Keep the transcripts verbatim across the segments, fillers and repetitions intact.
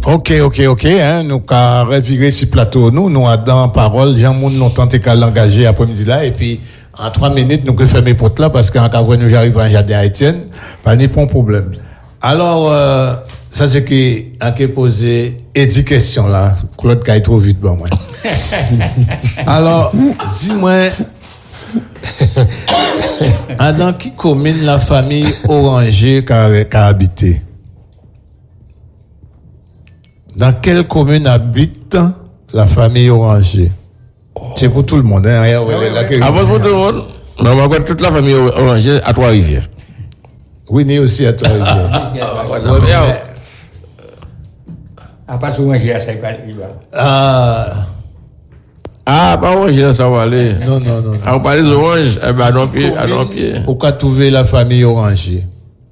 Ok, ok, ok, hein, nous avons reviré ce plateau, nous, nous avons parole, Jean-Moun, nous tenté qu'à l'engager après-midi là, et puis, en trois minutes, nous avons fermé porte là, parce qu'en cas où nous arrivons en jardin haïtien, pas de problème. Alors, euh, ça c'est qui a posé et dix questions là, Claude qui est trop vite, bon, moi. Alors, dis-moi, dans qui commune la famille Oranger qui a habité? Dans quelle commune habite la famille Oranger? Oh. C'est pour tout le monde, hein? Ah, ouais, là, que... ah, pour tout le monde? Non, on va toute la famille Oranger à Trois-Rivières. Oui, né aussi à Trois-Rivières. Ouais, mais... À part Oranger, à Saint-Paul. Ah. Ah, pas Oranger, ça va aller. Non, non, non. On parle des oranges, eh ben, à non pied, à non pied. Pourquoi trouver la famille Oranger?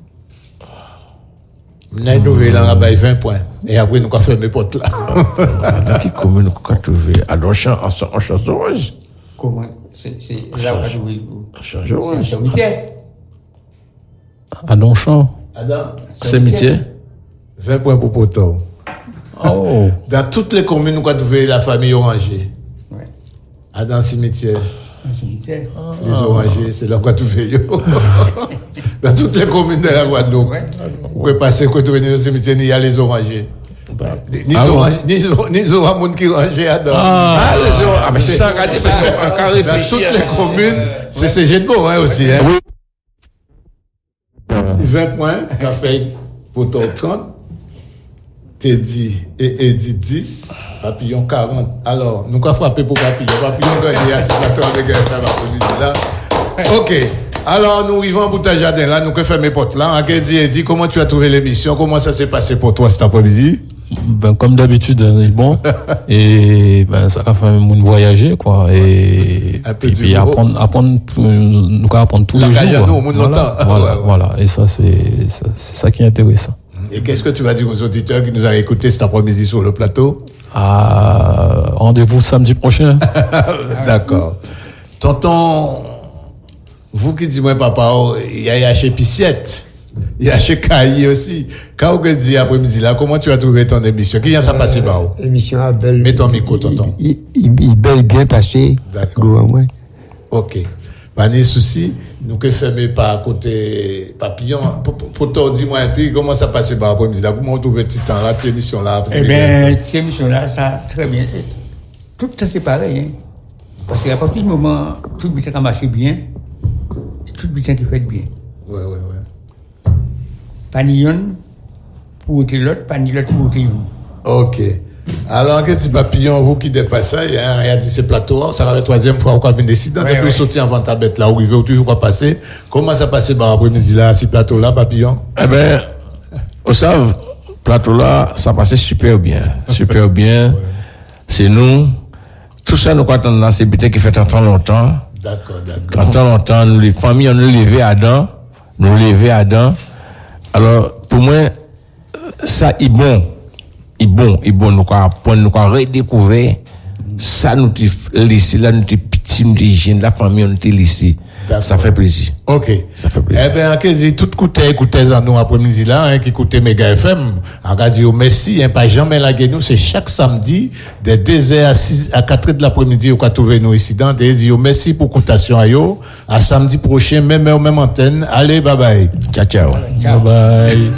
Nous avons trouvé là, on a vingt points. Et après, nous avons fait mes potes là. Dans quelle commune nous avons trouvé? À Donchamp, en Champs Orange? Comment? C'est là où on a trouvé. Champs Orange. C'est Saint-Mitier. À Donchamp. Adam? Saint-Mitier? vingt points pour Poto. Oh. Dans toutes les communes, nous avons trouvé la famille Oranger. Ouais. Adam Cimetière. Cimetière. Les Orangers, c'est là qu'on a trouvé. Dans toutes les communes de la Guadeloupe. Ouais. Vous pouvez passer quand vous venez au cimetière, il y a les Orangers. Ni Orangers, ni Orangers qui rangent Adam. Ah, les Orangers. Ah, mais c'est ça, regardez, parce qu'on a réfléchi. Dans toutes les communes, c'est ces jets de mots, hein, aussi, hein. vingt points, on a fait pour ton trente. T'es dit, et, et dit dix, papillon quarante. Alors, nous avons frappé pour papillon. Papillon gagné à ce plateau avec un là. Ok. Alors, nous vivons en bout de jardin là, nous avons fait mes potes là. On dit, dit, comment tu as trouvé l'émission? Comment ça s'est passé pour toi cet après-midi? Ben, comme d'habitude, hein, bon. Et, ben, ça a fait nous voyager, quoi. Et, un peu et puis apprendre, apprendre, tout, nous apprendre tous les jours. Nous, au monde voilà, longtemps. Voilà, voilà. Et ça, c'est, ça, c'est ça qui est intéressant. Et qu'est-ce que tu vas dire aux auditeurs qui nous ont écoutés cet après-midi sur le plateau? Ah, rendez-vous samedi prochain. D'accord. Tonton, vous qui dites, moi, papa, il y a chez Pissette, il y a chez Cailly aussi. Quand vous dites après-midi là, comment tu as trouvé ton émission? Qui vient ça passer par où? L'émission a belle. Mets ton micro, tonton. Il, il, il belle bien passé. D'accord. Ok. Pas de souci. Nous que fermé par côté papillon. Pour toi, dis-moi un peu, comment ça passe par après-midi là? Comment on trouve petit temps là, cette émission là? Eh bien, cette émission là, ça, très bien. Tout ça, c'est pareil, hein. Parce qu'à partir du moment, tout le bulletin a marché bien, tout le bulletin qui fait bien. Ouais, ouais, ouais. Pas ni une pour ôter l'autre, pas ni l'autre pour ôter une. Ok. Alors, qu'est-ce que papillon, vous qui dépassez, il y a dit ces plateaux, ça va la troisième fois qu'on a bien décidé, depuis ouais, ouais. sortir avant ta bête là, où il veut toujours pas passer. Comment ça passe par après-midi là, ces plateaux là, papillon? Eh ben, vous savez, plateau là, ça passait super bien. Super bien. Ouais. C'est nous. Tout ça, nous, quand on a ces bêtises qui fait tant longtemps. D'accord, d'accord. Tant longtemps, nous, les familles, on nous levé à dents. Nous levé à dents. Alors, pour moi, ça est bon. Il bon, il bon, nous avons nous avons redécouvert ça, nous lycée, là, nous petit, nous jeunes, la famille, nous lycée. Ça fait plaisir. Ok. Ça fait plaisir. Eh bien, on dit, tout écoutez, écoutez en nous après-midi là, hein, qui écoutez Mega F M, on va dire merci, hein, pas jamais laguer nous, c'est chaque samedi, de deux heures à six, à quatre heures de l'après-midi, on va trouver nous ici dans, et dire merci pour cotation à yo, à samedi prochain, même heure, même antenne. Allez, bye bye. Ciao, ciao. Ciao. Bye bye.